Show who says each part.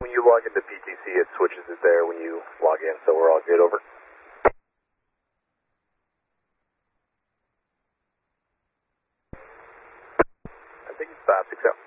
Speaker 1: When you log into PTC, it switches it there when you log in, so we're all good, over. I think it's 560.